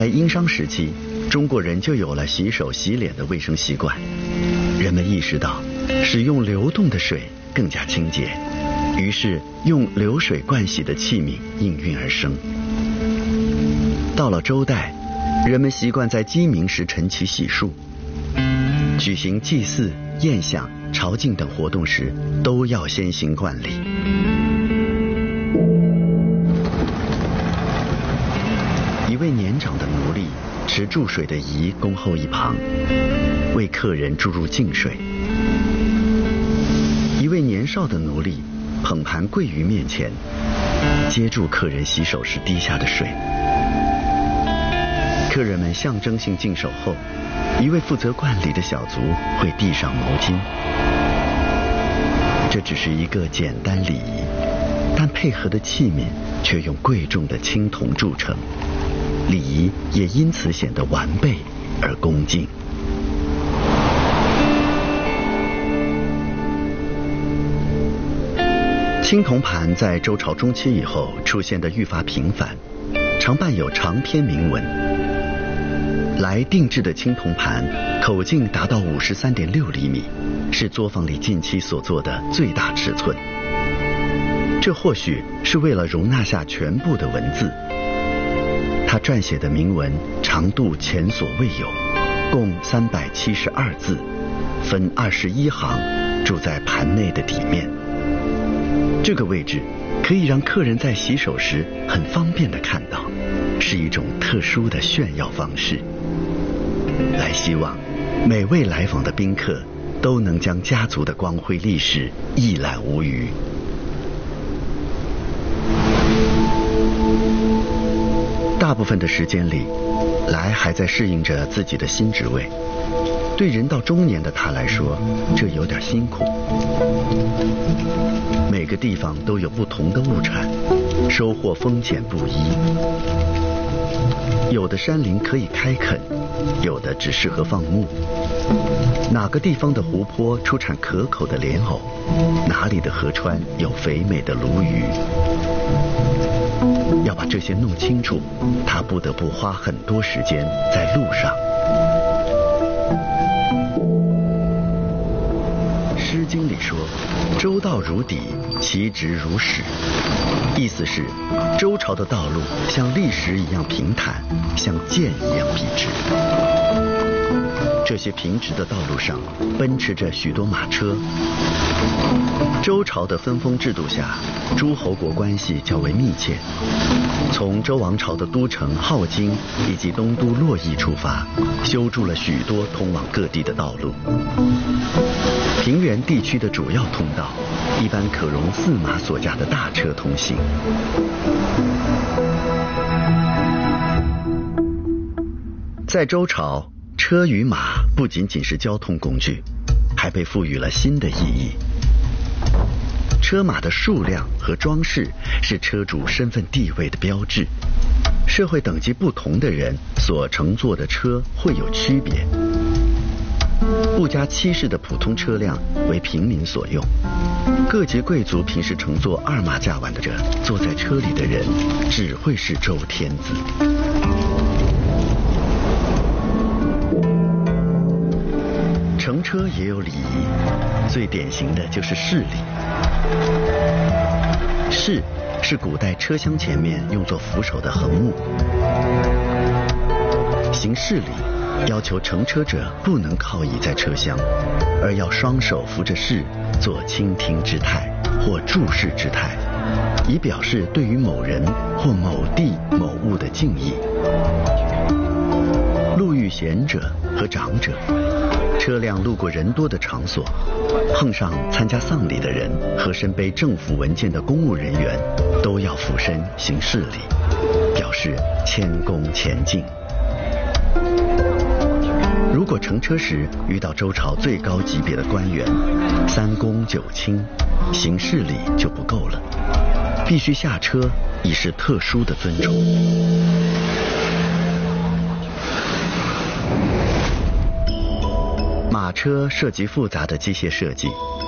在殷商时期，中国人就有了洗手洗脸的卫生习惯。人们意识到使用流动的水更加清洁，于是用流水盥洗的器皿应运而生。到了周代，人们习惯在鸡鸣时晨起洗漱，举行祭祀、宴享、朝觐等活动时，都要先行冠礼。一位年长的奴隶持注水的仪恭候一旁，为客人注入净水。一位年少的奴隶捧盘跪于面前，接住客人洗手时滴下的水。客人们象征性净手后，一位负责冠礼的小卒会递上毛巾。这只是一个简单礼仪，但配合的器皿却用贵重的青铜铸成，礼仪也因此显得完备而恭敬。青铜盘在周朝中期以后出现的愈发频繁，常伴有长篇铭文。来定制的青铜盘口径达到53.6厘米，是作坊里近期所做的最大尺寸。这或许是为了容纳下全部的文字。他撰写的铭文长度前所未有，共372字，分21行，筑在盘内的底面。这个位置可以让客人在洗手时很方便地看到，是一种特殊的炫耀方式。来希望每位来访的宾客都能将家族的光辉历史一览无余。大部分的时间里，来还在适应着自己的新职位。对人到中年的他来说，这有点辛苦。每个地方都有不同的物产，收获丰俭不一。有的山林可以开垦，有的只适合放牧。哪个地方的湖泊出产可口的莲藕，哪里的河川有肥美的鲈鱼。要把这些弄清楚，他不得不花很多时间在路上。《诗经》里说：“周道如砥，其直如矢。”意思是周朝的道路像砾石一样平坦，像剑一样笔直。这些平直的道路上奔驰着许多马车。周朝的分封制度下，诸侯国关系较为密切。从周王朝的都城镐京以及东都洛邑出发，修筑了许多通往各地的道路。平原地区的主要通道一般可容4马所驾的大车通行。在周朝，车与马不仅仅是交通工具，还被赋予了新的意义。车马的数量和装饰是车主身份地位的标志。社会等级不同的人所乘坐的车会有区别。不加漆饰的普通车辆为平民所用，各级贵族平时乘坐2马驾晚的者，坐在车里的人只会是周天子。乘车也有礼仪，最典型的就是侍礼。侍是古代车厢前面用作扶手的横木。行侍礼要求乘车者不能靠倚在车厢，而要双手扶着侍，做倾听之态或注视之态，以表示对于某人或某地某物的敬意。路遇贤者和长者，车辆路过人多的场所，碰上参加丧礼的人和身背政府文件的公务人员，都要俯身行侍礼，表示谦恭前进。如果乘车时遇到周朝最高级别的官员，3公9卿，行侍礼就不够了，必须下车以示特殊的尊重。马车涉及复杂的机械设计，